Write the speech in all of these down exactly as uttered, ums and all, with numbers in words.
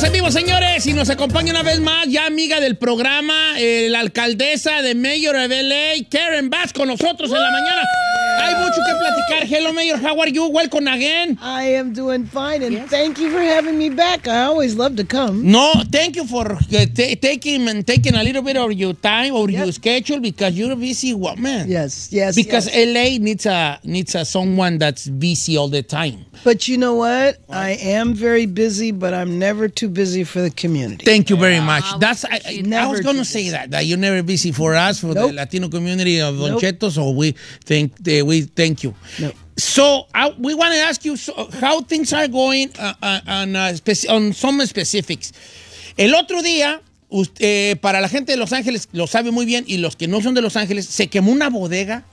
Estamos en vivo, señores, y nos acompaña una vez más, ya amiga del programa, eh, la alcaldesa de Mayor of L A, Karen Bass, con nosotros en la mañana. Hay mucho que platicar. Hello, Mayor, how are you? Welcome again. I am doing fine, and yes. Thank you for having me back. I always love to come. No, thank you for uh, t- taking and taking a little bit of your time or yep. your schedule because you're a busy woman. Yes, yes. Because yes. L A needs a needs a someone that's busy all the time. But you know what? what? I am very busy, but I'm never too busy for the community. Thank you very much. Uh, That's I, I, I was going to say busy. that that you're never busy for us for nope. the Latino community of Don nope. Cheto. So we thank uh, we thank you. Nope. So uh, we want to ask you so, how things are going uh, uh, on uh, speci- on some specifics. El otro día, usted, eh, para la gente de Los Ángeles lo sabe muy bien y los que no son de Los Ángeles, se quemó una bodega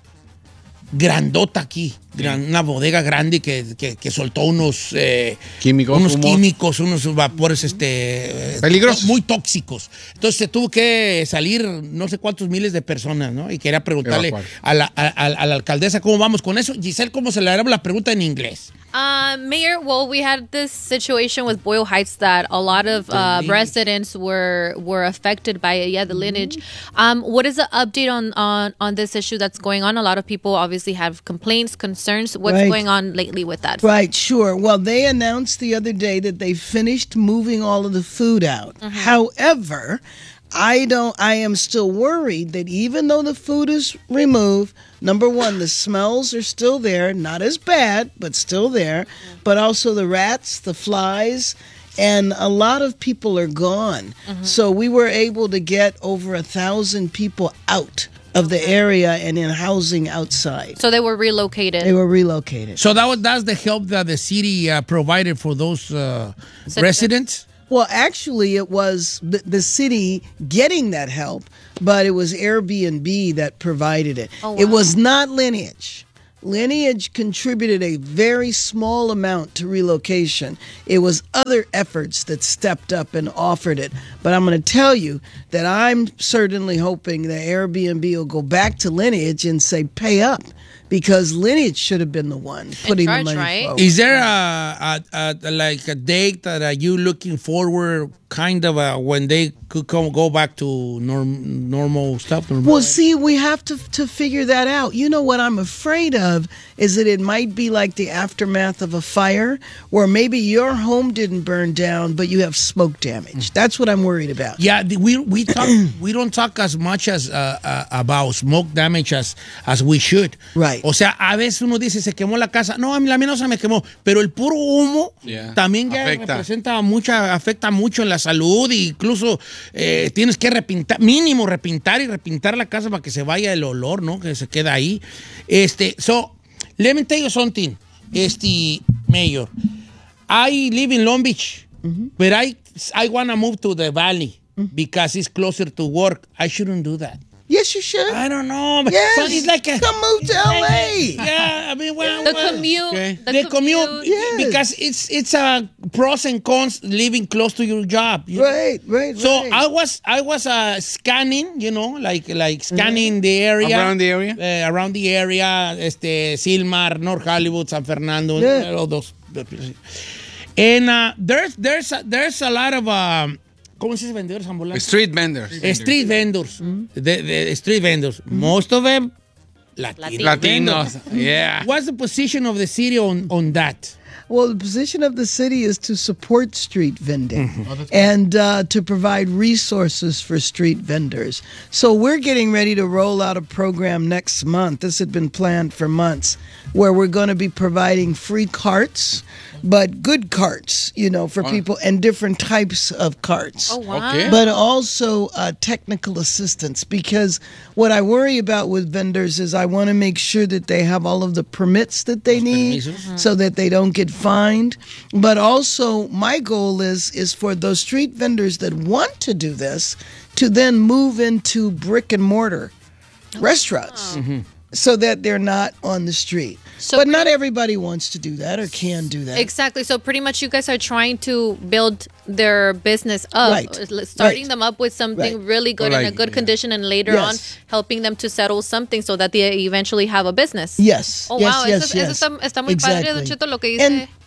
grandota aquí, gran, una bodega grande que, que, que soltó unos eh, químicos, unos humos. químicos, unos vapores este, peligrosos, muy tóxicos. Entonces se tuvo que salir no sé cuántos miles de personas, ¿no? Y quería preguntarle a la, a, a, a la alcaldesa cómo vamos con eso. Giselle, ¿cómo se le hará la pregunta en inglés? Uh, Mayor, well, we had this situation with Boyle Heights that a lot of uh, residents were were affected by it. Yeah, the lineage. Um, what is the update on, on, on this issue that's going on? A lot of people obviously have complaints, concerns. What's right. going on lately with that? Right, sure. Well, they announced the other day that they finished moving all of the food out. Mm-hmm. However, I don't. I am still worried that even though the food is removed, number one, the smells are still there, not as bad, but still there. Mm-hmm. But also the rats, the flies, and a lot of people are gone. Mm-hmm. So we were able to get over a thousand people out of the area and in housing outside. So they were relocated. They were relocated. So that was that's the help that the city uh, provided for those uh, residents. Well, actually, it was the, the city getting that help, but it was Airbnb that provided it. Oh, wow. It was not Lineage. Lineage contributed a very small amount to relocation. It was other efforts that stepped up and offered it. But I'm going to tell you that I'm certainly hoping that Airbnb will go back to Lineage and say, pay up. Because Lineage should have been the one putting charge, the money right? forward. Is there a, a, a like a date that are you looking forward, kind of a, when they could come go back to norm, normal stuff? Normal well, life? see, we have to to figure that out. You know what I'm afraid of is that it might be like the aftermath of a fire, where maybe your home didn't burn down, but you have smoke damage. That's what I'm worried about. Yeah, we we talk we don't talk as much as uh, uh, about smoke damage as as we should. Right. O sea, a veces uno dice, se quemó la casa. No, a mí la mía no se me quemó. Pero el puro humo yeah. también ya afecta. representa mucha, afecta mucho en la salud. E incluso eh, tienes que repintar, mínimo repintar y repintar la casa para que se vaya el olor, ¿no? Que se queda ahí. Este, so, let me tell you something, este, Mayor. I live in Long Beach, mm-hmm. but I, I want to move to the Valley mm-hmm. because it's closer to work. I shouldn't do that. Yes, you should. I don't know. But yes. But it's like a, come move to L A. Yeah, I mean, well, the well, commute. Okay. The, the commute. commute, yes. because it's it's a pros and cons living close to your job. You right, know? right. So right. I was I was uh, scanning, you know, like like scanning mm-hmm. the area around the area, uh, around the area, este Silmar, North Hollywood, San Fernando, yeah. all those. And uh, there's there's a, there's a lot of. Um, ¿Cómo se dice vendedores ambulantes? Street vendors. Street vendors. Mm-hmm. the, the street vendors. Mm-hmm. Most of them Latino Latinos. Latinos. Yeah. What's the position of the city on, on that? Well, the position of the city is to support street vending mm-hmm. and uh, to provide resources for street vendors. So we're getting ready to roll out a program next month. This had been planned for months, where we're going to be providing free carts, but good carts, you know, for oh. people, and different types of carts. Oh, wow. Okay. But also uh, technical assistance, because what I worry about with vendors is I want to make sure that they have all of the permits that they need mm-hmm. so that they don't get fined. But also my goal is is for those street vendors that want to do this to then move into brick and mortar oh. restaurants. Mm-hmm. So that they're not on the street. So but not everybody wants to do that or can do that. Exactly. So pretty much you guys are trying to build their business up. Right. Starting right. them up with something right. really good like, in a good yeah. condition, and later yes. on helping them to settle something so that they eventually have a business. Yes. Oh, yes, wow. Yes, eso, yes. eso está, está muy exactly. padre, Don Cheto, lo que dice. And,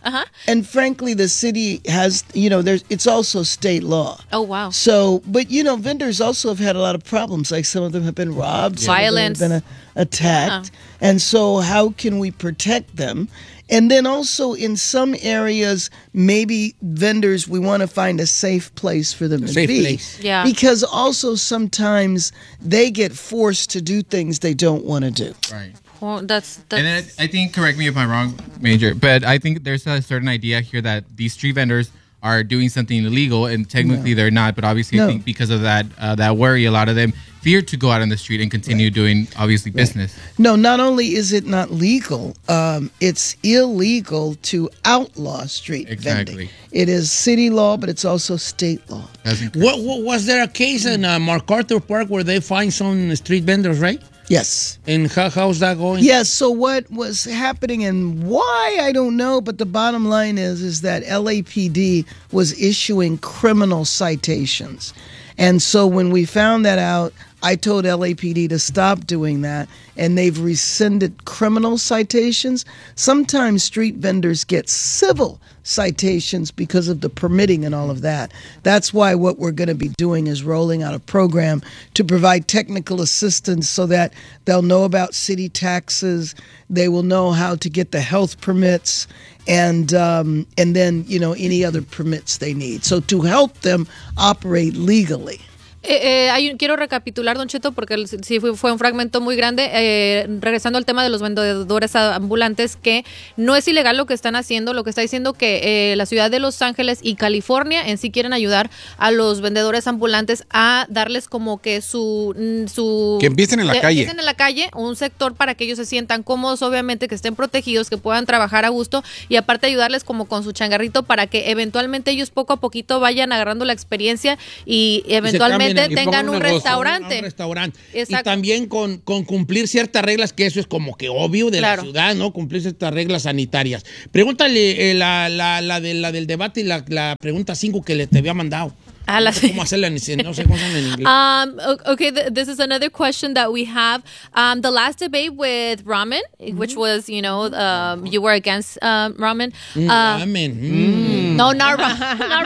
Uh-huh. And frankly, the city has, you know, there's it's also state law. Oh, wow. So, but you know, vendors also have had a lot of problems. Like some of them have been robbed, some Violence. of them have been uh, attacked. Yeah. And so, how can we protect them? And then also in some areas, maybe vendors, we want to find a safe place for them A to safe be. place. Yeah. Because also sometimes they get forced to do things they don't want to do. Right. Well, that's, that's And then I think, correct me if I'm wrong, Major, but I think there's a certain idea here that these street vendors are doing something illegal, and technically No. they're not. But obviously, No. I think because of that uh, that worry, a lot of them fear to go out on the street and continue right. doing obviously business. No, not only is it not legal, um, it's illegal to outlaw street Exactly. vending. It is city law, but it's also state law. What, what was there a case in uh, MacArthur Park where they find some street vendors, right? Yes. And how, how's that going? Yes. So what was happening and why, I don't know, but the bottom line is is that L A P D was issuing criminal citations. And so when we found that out, I told L A P D to stop doing that, and they've rescinded criminal citations. Sometimes street vendors get civil citations because of the permitting and all of that. That's why what we're going to be doing is rolling out a program to provide technical assistance so that they'll know about city taxes, they will know how to get the health permits, and um, and then, you know, any other permits they need. So to help them operate legally. Eh, eh, hay un, quiero recapitular, Don Cheto, porque sí fue, fue un fragmento muy grande. Eh, regresando al tema de los vendedores ambulantes, que no es ilegal lo que están haciendo. Lo que está diciendo que eh, la ciudad de Los Ángeles y California en sí quieren ayudar a los vendedores ambulantes a darles como que su... su que empiecen en la que calle. empiecen en la calle, un sector para que ellos se sientan cómodos, obviamente, que estén protegidos, que puedan trabajar a gusto y aparte ayudarles como con su changarrito para que eventualmente ellos poco a poquito vayan agarrando la experiencia y eventualmente y tengan un, un restaurante. Un restaurante. Exacto. Y también con, con cumplir ciertas reglas, que eso es como que obvio de claro. la ciudad, ¿no? Cumplir ciertas reglas sanitarias. Pregúntale eh, la, la, la, de, la del debate y la, la pregunta cinco que le te había mandado. Ah, no sé cómo hacerla, no sé cómo hacerla en inglés. Um, okay, th- this is another question that we have. Um, the last debate with Ramen, mm-hmm. which was, you know, um, you were against um, Ramen. Mm, uh, ramen. Mm. No, not, ra- not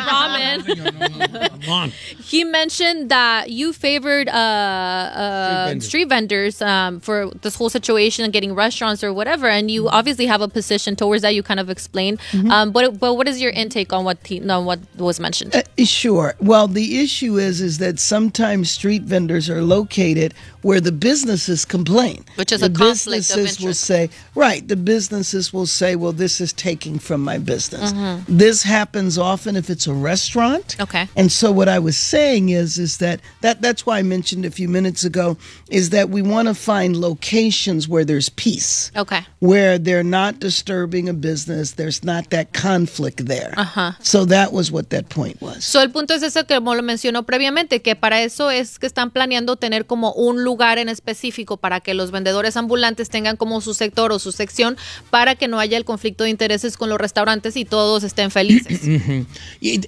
Ramen. Come on. He mentioned that you favored uh, uh, street vendors, street vendors um, for this whole situation and getting restaurants or whatever, and you mm-hmm. obviously have a position towards that. You kind of explained. Mm-hmm. Um, but but what is your intake on what he, on what was mentioned? Uh, sure. Well, the issue is is that sometimes street vendors are located where the businesses complain. Which is the a conflict of businesses interest. will say, right, the businesses will say, well, this is taking from my business. Mm-hmm. This happens often if it's a restaurant. Okay. And so what I was saying is is that, that that's why I mentioned a few minutes ago, is that we want to find locations where there's peace. Okay. Where they're not disturbing a business, there's not that conflict there. Uh-huh. So that was what that point was. So el punto es ese que como lo mencionó previamente, que para eso es que están planeando tener como un lugar en específico para que los vendedores ambulantes tengan como su sector o su sección para que no haya el conflicto de intereses con los restaurantes y todos estén felices. Mm-hmm. It,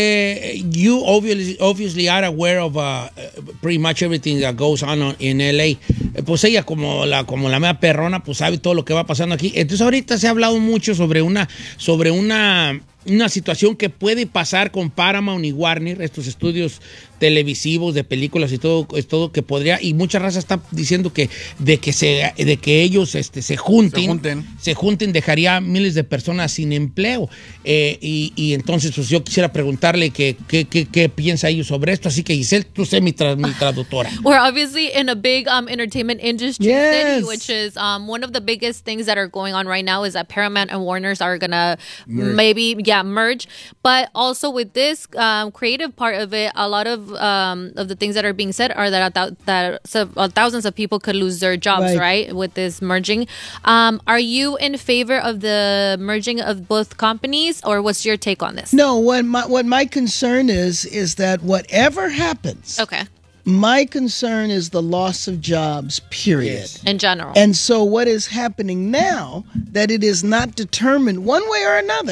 uh, you obviously, obviously are aware of uh, pretty much everything that goes on in L A. Pues ella como la como la mea perrona pues sabe todo lo que va pasando aquí. Entonces ahorita se ha hablado mucho sobre una sobre una una situación que puede pasar con Paramount y Warner, estos estudios televisivos de películas y todo, es todo que podría, y mucha raza está diciendo que de que se de que ellos este se junten, se junten, se junten dejaría miles de personas sin empleo. Eh, y, y entonces pues yo quisiera preguntarle qué qué qué qué piensa ellos sobre esto, así que Giselle, tú sé mi, tra mi traductora. We're obviously in a big um, entertainment industry yes. city, which is um, one of the biggest things that are going on right now is that Paramount and Warner's are gonna merge. maybe yeah merge, but also with this um, creative part of it, a lot of um, of the things that are being said are that th that so, uh, thousands of people could lose their jobs, right, right with this merging. Um, are you in favor of the merging of both companies, or what's your take on this? No, what my what my concern is is that whatever happens, okay. My concern is the loss of jobs, period. Yes. In general. And so what is happening now, that it is not determined one way or another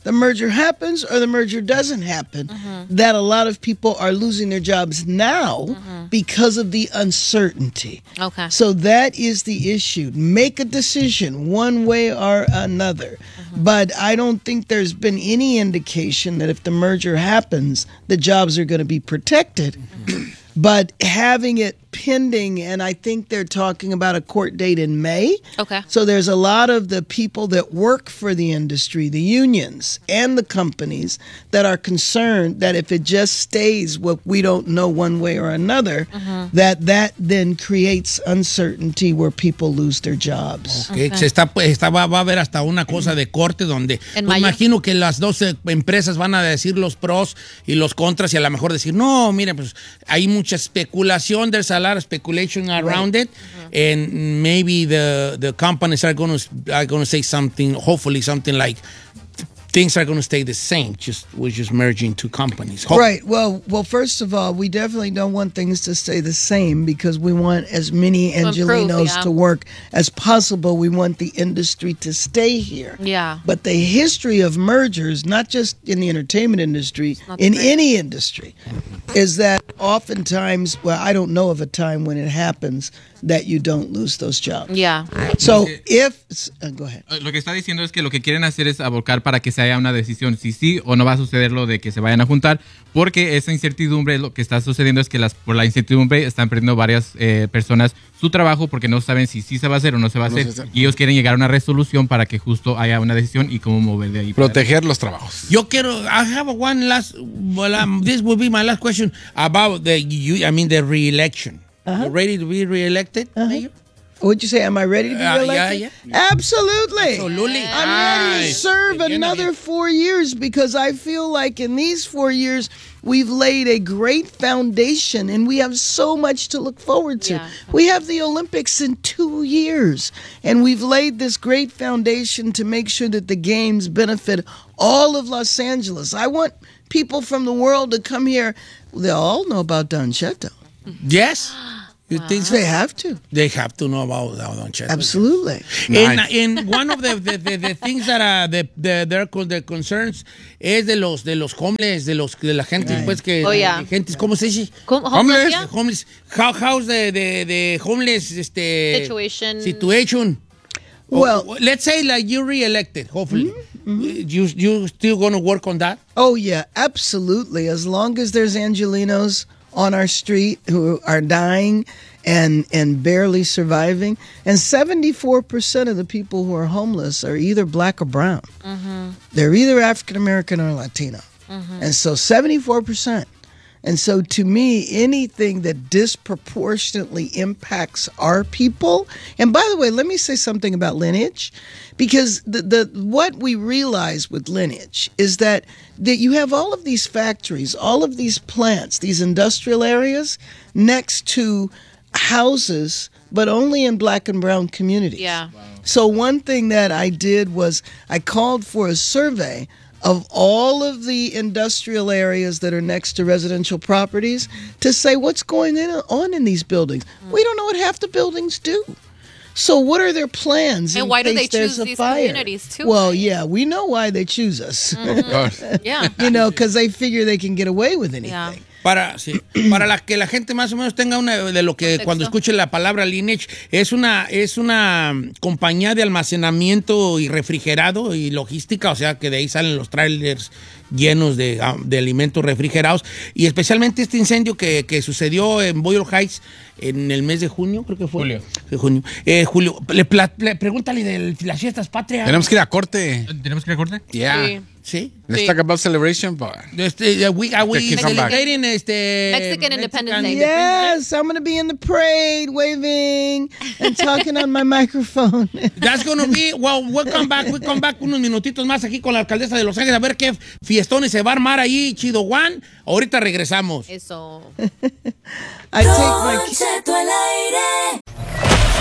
the merger happens or the merger doesn't happen, mm-hmm. that a lot of people are losing their jobs now mm-hmm. because of the uncertainty. Okay. So that is the issue. Make a decision one way or another. Mm-hmm. But I don't think there's been any indication that if the merger happens, the jobs are going to be protected. Mm-hmm. But having it pending, and I think they're talking about a court date in May. Okay. So there's a lot of the people that work for the industry, the unions and the companies, that are concerned that if it just stays what we don't know one way or another, mm-hmm. that that then creates uncertainty where people lose their jobs. Okay. Okay. Se está, está, va, va a haber hasta una cosa de corte donde pues, imagino que las dos empresas van a decir los pros y los contras y a lo mejor decir, no, mire, pues hay mucha especulación, there's a lot of speculation around right. it, mm-hmm. and maybe the the companies are going to are going to say something, hopefully something like things are going to stay the same. Just we're just merging two companies. Hope. Right. Well, well. First of all, we definitely don't want things to stay the same because we want as many Angelenos improve, yeah. to work as possible. We want the industry to stay here. Yeah. But the history of mergers, not just in the entertainment industry, in great. any industry, is that oftentimes, well, I don't know of a time when it happens that you don't lose those jobs. Yeah. So if uh, go ahead. Lo que está diciendo es que lo que quieren hacer es abocar para que se haya una decisión si sí o no va a suceder lo de que se vayan a juntar, porque esa incertidumbre, lo que está sucediendo es que las por la incertidumbre están perdiendo varias eh, personas su trabajo porque no saben si sí se va a hacer o no se va a hacer, no se y ellos quieren llegar a una resolución para que justo haya una decisión y cómo mover de ahí. Proteger los trabajos. Yo quiero, I have one last, well, um, this will be my last question about the, you, I mean the re-election. Uh-huh. You ready to be re-elected, uh-huh. Mayor? What'd you say? Am I ready to be uh, re-elected? Yeah, yeah. Absolutely. Absolutely. I'm ready to serve nice. another four years because I feel like in these four years we've laid a great foundation and we have so much to look forward to. Yeah. We have the Olympics in two years and we've laid this great foundation to make sure that the games benefit all of Los Angeles. I want people from the world to come here. They all know about Don Cheto. Yes. You wow. think so? They have to. They have to know about Don Cheto. Absolutely. Nice. And, and one of the, the, the, the things that are the, the, their the concerns es de los de los homeless, de los de la gente right. pues que oh, yeah. de gente, ¿cómo se dice? Com- homeless. Homeless. homeless. How how's the the, the homeless este situation? Situation. Well, oh, let's say like you're re-elected, hopefully. Mm-hmm. Mm-hmm. You you still going to work on that? Oh yeah, absolutely. As long as there's Angelenos on our street who are dying and and barely surviving, and seventy-four percent of the people who are homeless are either black or brown. Mm-hmm. They're either African American or Latino, mm-hmm. and so seventy-four percent. And so to me, anything that disproportionately impacts our people, and by the way, let me say something about lineage, because the, the what we realize with lineage is that, that you have all of these factories, all of these plants, these industrial areas next to houses, but only in black and brown communities. Yeah. Wow. So one thing that I did was I called for a survey of all of the industrial areas that are next to residential properties to say what's going on in these buildings. Mm. We don't know what half the buildings do. So what are their plans? And why do they choose these fire? communities too? Well, right? yeah, we know why they choose us. Mm-hmm. yeah. You know, because they figure they can get away with anything. Yeah. Para, sí, para la que la gente más o menos tenga una de lo que Contexto. Cuando escuche la palabra lineage, es una, es una compañía de almacenamiento y refrigerado y logística, o sea que de ahí salen los trailers llenos de, de alimentos refrigerados, y especialmente este incendio que, que sucedió en Boyle Heights en el mes de junio, creo que fue. Julio. De junio. Eh, Julio, le, le, pregúntale de las fiestas patrias. Tenemos que ir a corte. ¿Tenemos que ir a corte? Yeah. Sí. ¿Sí? Let's sí. talk about celebration, but este, uh, we, are we okay, celebrating este Mexican Independence Day. Yes, I'm going to be in the parade waving and talking on my microphone. That's going to be, well, we'll come back, we'll come back unos minutitos más aquí con la alcaldesa de Los Ángeles a ver qué fiestones se va a armar ahí, Chido Juan. Ahorita regresamos. Eso. I take my...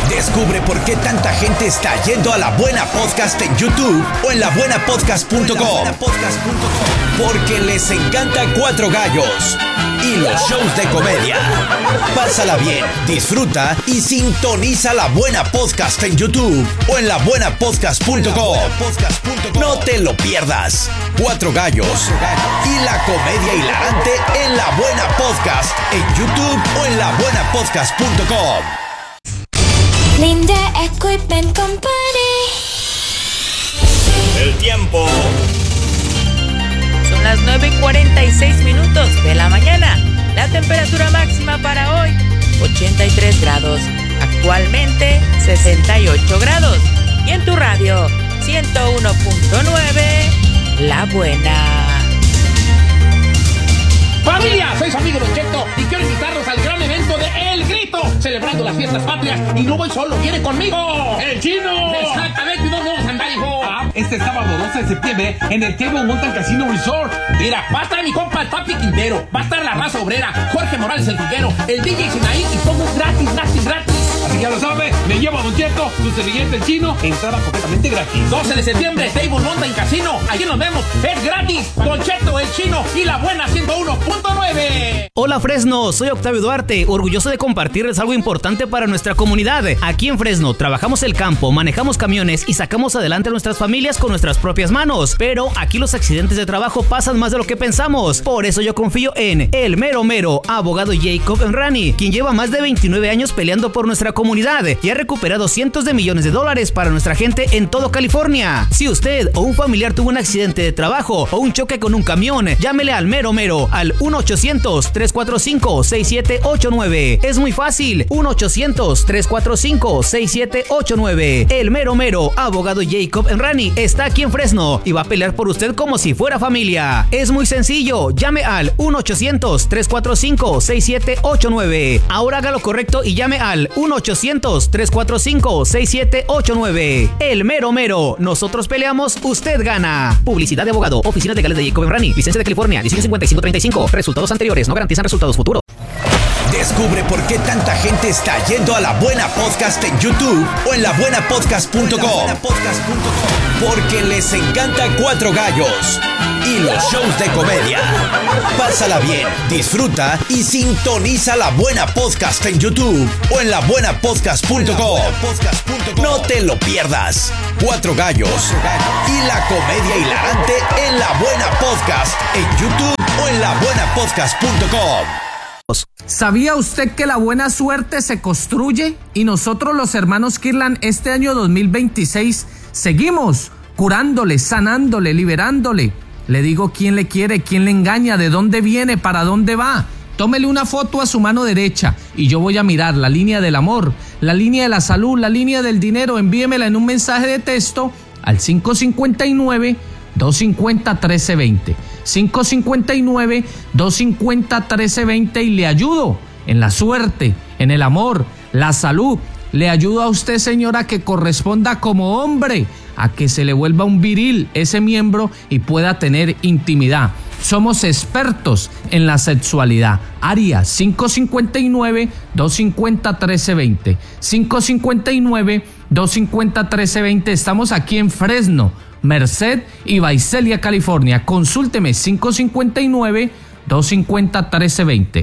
Descubre por qué tanta gente está yendo a La Buena Podcast en YouTube o en la buena podcast punto com. Porque les encanta Cuatro Gallos y los shows de comedia. Pásala bien, disfruta y sintoniza La Buena Podcast en YouTube o en la buena podcast punto com. No te lo pierdas. Cuatro Gallos y la comedia hilarante en La Buena Podcast en YouTube o en la buena podcast punto com. Linde Equipment Company. El tiempo. Son las nueve y cuarenta y seis minutos de la mañana. La temperatura máxima para hoy, ochenta y tres grados. Actualmente, sesenta y ocho grados. Y en tu radio, ciento uno punto nueve, La Buena. Familia, soy su amigo Don Cheto y quiero invitarlos al gran evento de El Grito, celebrando las fiestas patrias. Y no voy solo, viene conmigo ¡El Chino! Exactamente, no vamos a andar, hijo. Ah, este sábado doce de septiembre en el Table Mountain Casino Resort. Mira, va a estar mi compa el Papi Quintero, va a estar la raza obrera, Jorge Morales el Triguero, el D J Sinaí y todo gratis, gratis, gratis. Así que ya lo sabe, me llevo a Don Cheto, su servilleta El Chino, entrada completamente gratis. doce de septiembre, Table Mountain Casino, allí nos vemos, es gratis. Don Cheto, El Chino y La Buena ciento uno punto nueve. Hola Fresno, soy Octavio Duarte, orgulloso de compartirles algo importante para nuestra comunidad. Aquí en Fresno trabajamos el campo, manejamos camiones y sacamos adelante a nuestras familias con nuestras propias manos. Pero aquí los accidentes de trabajo pasan más de lo que pensamos. Por eso yo confío en el mero mero, abogado Jacob Enrani, quien lleva más de veintinueve años peleando por nuestra comunidad y ha recuperado cientos de millones de dólares para nuestra gente en todo California. Si usted o un familiar tuvo un accidente de trabajo o un choque con un camión, llámele al mero mero al uno ochocientos, tres cuatro cinco, seis siete ocho nueve. Es muy fácil, uno ochocientos, tres cuatro cinco, seis siete ocho nueve. El mero mero, abogado Jacob Enrani, está aquí en Fresno y va a pelear por usted como si fuera familia. Es muy sencillo, llame al uno ochocientos, tres cuatro cinco, seis siete ocho nueve. Ahora haga lo correcto y llame al uno ochocientos, tres cuatro cinco, seis siete ocho nueve. El mero mero, nosotros peleamos, usted gana. Publicidad de abogado, oficinas legales de Jacob Enrani, licencia de California, dieciocho cincuenta y cinco treinta y cinco. Resultados anteriores no garantizan resultados futuros. Descubre por qué tanta gente está yendo a La Buena Podcast en YouTube o en la buena podcast punto com. Porque les encanta Cuatro Gallos y los shows de comedia. Pásala bien, disfruta y sintoniza La Buena Podcast en YouTube o en la buena podcast punto com. No te lo pierdas. Cuatro Gallos y la comedia hilarante en La Buena Podcast en YouTube o en la buena podcast punto com. ¿Sabía usted que la buena suerte se construye? Y nosotros los hermanos Kirlan este año dos mil veintiséis seguimos curándole, sanándole, liberándole. Le digo quién le quiere, quién le engaña, de dónde viene, para dónde va. Tómele una foto a su mano derecha y yo voy a mirar la línea del amor, la línea de la salud, la línea del dinero. Envíemela en un mensaje de texto al cinco cinco nueve, dos cinco cero, uno tres dos cero. cinco cinco nueve, dos cinco cero, uno tres dos cero y le ayudo en la suerte, en el amor, la salud. Le ayudo a usted, señora, que corresponda como hombre, a que se le vuelva un viril ese miembro y pueda tener intimidad. Somos expertos en la sexualidad. Área cinco cinco nueve, dos cinco cero, uno tres dos cero. cinco cinco nueve, dos cinco cero, uno tres dos cero. Estamos aquí en Fresno, Merced y Visalia, California. Consúlteme cinco cinco nueve, dos cinco cero, uno tres dos cero.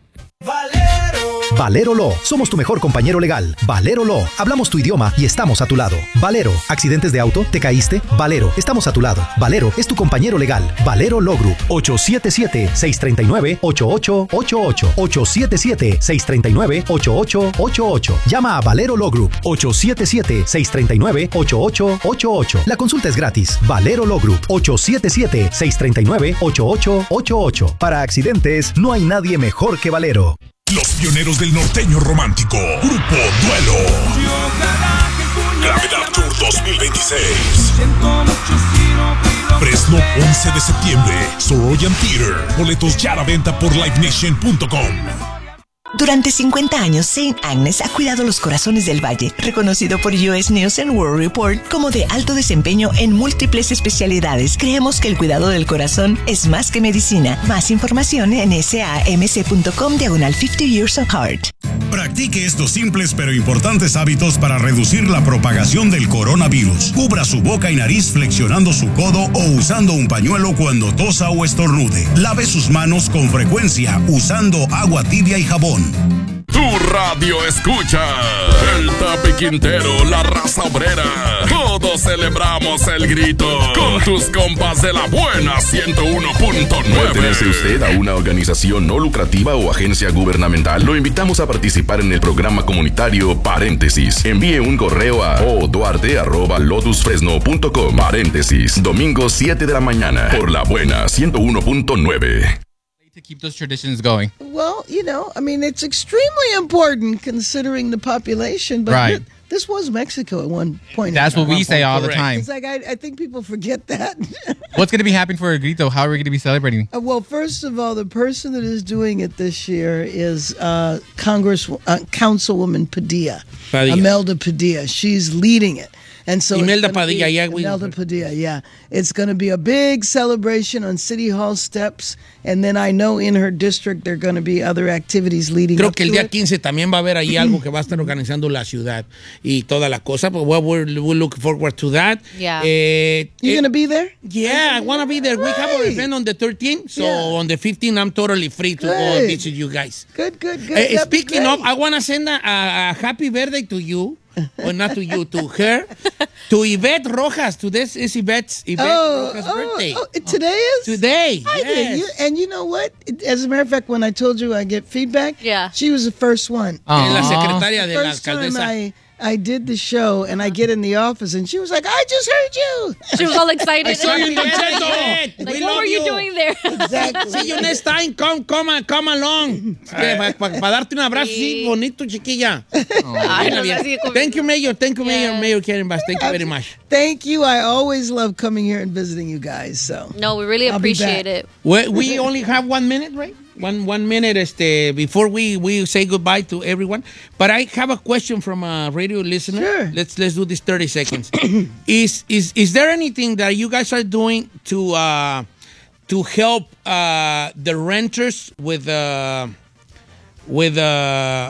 Valero Law, somos tu mejor compañero legal. Valero Law, hablamos tu idioma y estamos a tu lado. Valero, accidentes de auto, ¿te caíste? Valero, estamos a tu lado. Valero es tu compañero legal. Valero Law Group, ocho siete siete, seis tres nueve, ocho ocho ocho ocho. ocho siete siete, seis tres nueve, ocho ocho ocho ocho. Llama a Valero Law Group, ocho siete siete, seis tres nueve, ocho ocho ocho ocho. La consulta es gratis. Valero Law Group, ocho siete siete, seis tres nueve, ocho ocho ocho ocho. Para accidentes, no hay nadie mejor que Valero. Los pioneros del norteño romántico. Grupo Duelo. Gravedad Tour dos mil veintiséis. Fresno, once de septiembre. Soroyan Theater. Boletos ya a la venta por live nation punto com. Durante cincuenta años, Saint Agnes ha cuidado los corazones del Valle, reconocido por U S News and World Report como de alto desempeño en múltiples especialidades. Creemos que el cuidado del corazón es más que medicina. Más información en samc punto com diagonal cincuenta Years of Heart. Practique estos simples pero importantes hábitos para reducir la propagación del coronavirus. Cubra su boca y nariz flexionando su codo o usando un pañuelo cuando tosa o estornude. Lave sus manos con frecuencia usando agua tibia y jabón. Tu radio escucha, el Tapi Quintero, la raza obrera. Todos celebramos el grito con tus compas de la buena ciento uno punto nueve. ¿Pertenece usted a una organización no lucrativa o agencia gubernamental? Lo invitamos a participar en el programa comunitario Paréntesis. Envíe un correo a oduarte arroba lotus fresno punto com. Paréntesis, domingo siete de la mañana por la buena ciento uno punto nueve. To keep those traditions going. Well, you know, I mean, it's extremely important considering the population, but Right. th- this was Mexico at one point. That's what we say all the Correct. time. It's like, I, I think people forget that. What's going to be happening for El Grito? How are we going to be celebrating? Uh, well, first of all, the person that is doing it this year is uh, Congress uh, Councilwoman Padilla, Padilla. Imelda Padilla. She's leading it. And so it's Imelda gonna be- Padilla, yeah, we- Imelda Padilla, yeah. It's going to be a big celebration on City Hall steps, and then I know in her district there are going to be other activities leading Creo up que el to día it. quince también va a haber ahí algo que va a estar organizando la ciudad y toda la cosa. But well, we're, we're looking forward to that. Yeah. Eh, You eh, going to be there? Yeah, I want to be there. We have an event on the thirteenth, so Yeah. on the fifteenth, I'm totally free to go and Good. visit you guys. Good, good, good. Eh, That'd be speaking great. of, I want to send a, a, a happy birthday to you. Well, not to you, to her. To Yvette Rojas. Today is Yvette's Yvette Oh, Rojas' oh, birthday. oh, today is? Today, I did. yes. You, and you know what? As a matter of fact, when I told you I get feedback, Yeah. she was the first one. Es la Aw. secretaria de la First time alcaldesa. I, I did the show, and I get in the office, and she was like, I just heard you. She was all excited. I saw you in the chat. Like, We what love were you you. doing there? Exactly. See you next time. Come, come, come along. Para darte un abrazo, sí, bonito, chiquilla. Ay, no, Bien, así bien. como- Thank you, Mayor. Thank you, Mayor. Yes. Mayor Karen Bass. Thank you very much. Thank you. I always love coming here and visiting you guys. So No, we really I'll be appreciate back. it. We, we only have one minute, right? One one minute este, before we, we say goodbye to everyone. But I have a question from a radio listener. Sure. Let's let's do this thirty seconds. is is is there anything that you guys are doing to uh, to help uh, the renters with uh, with uh,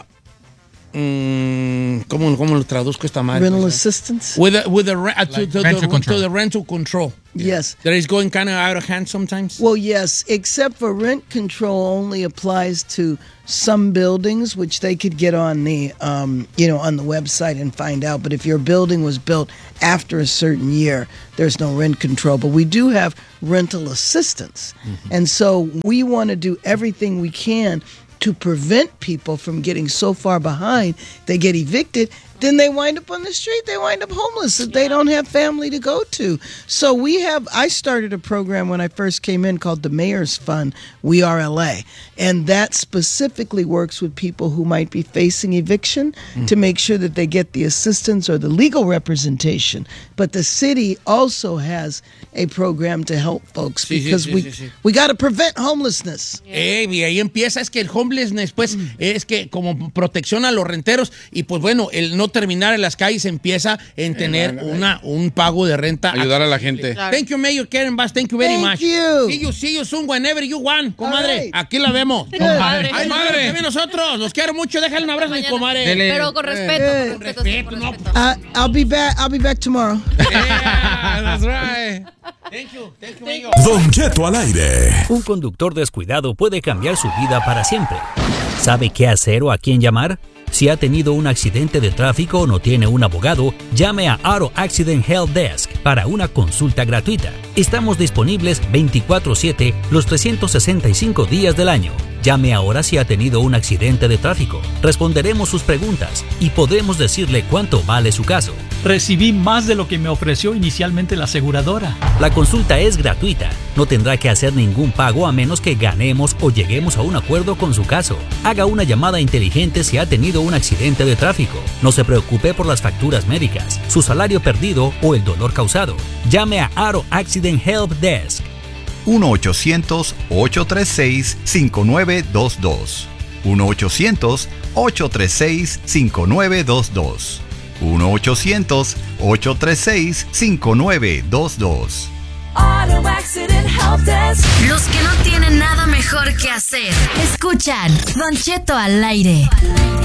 mm, ¿cómo, ¿cómo lo traduzco esta madre? rental assistance. With the, with the, re- uh, to, Like to, rental the, control. to the rental control. Yes. That is going kind of out of hand sometimes. Well, yes, except for rent control only applies to some buildings, which they could get on the, um, you know, on the website and find out. But if your building was built after a certain year, there's no rent control. But we do have rental assistance, and so we want to do everything we can to prevent people from getting so far behind. They get evicted, then they wind up on the street. They wind up homeless if they don't have family to go to. So we have, I started a program when I first came in called the Mayor's Fund, We Are L A. And that specifically works with people who might be facing eviction Mm. to make sure that they get the assistance or the legal representation. But the city also has a program to help folks Sí, sí, because sí, we, sí, sí. we got to prevent homelessness. Eh, y ahí empieza, es que el homelessness, pues, es que como protección a los renteros, y pues bueno, el no terminar en las calles empieza en tener una, un pago de renta. Ayudar a la gente. Claro. Thank you, Mayor Karen Bass. Thank you very Thank much. you. See you, see you soon whenever you want, comadre. All right. Aquí la vemos. Comadre. Ay, madre. También nosotros. Los quiero mucho. Déjale un abrazo a mi Mañana. comadre. Dele. Pero con respeto, Eh. con respeto, Respeto, con no. respeto. I, I'll be back. I'll be back tomorrow. Yeah, that's right. Thank you. Thank you, Mayor. Don Cheto al aire. Un conductor descuidado puede cambiar su vida para siempre. ¿Sabe qué hacer o a quién llamar? Si ha tenido un accidente de tráfico o no tiene un abogado, llame a Auto Accident Help Desk para una consulta gratuita. Estamos disponibles veinticuatro siete los trescientos sesenta y cinco días del año. Llame ahora si ha tenido un accidente de tráfico. Responderemos sus preguntas y podremos decirle cuánto vale su caso. Recibí más de lo que me ofreció inicialmente la aseguradora. La consulta es gratuita. No tendrá que hacer ningún pago a menos que ganemos o lleguemos a un acuerdo con su caso. Haga una llamada inteligente si ha tenido un accidente de tráfico. No se preocupe por las facturas médicas, su salario perdido o el dolor causado. Llame a Auto Accident Help Desk. uno ochocientos, ocho tres seis, cinco nueve dos dos. uno ochocientos, ocho tres seis, cinco nueve dos dos. uno ochocientos, ocho tres seis, cinco nueve dos dos. Auto Accident Help Desk. Los que no tienen nada mejor que hacer. Escuchan Don Cheto al aire.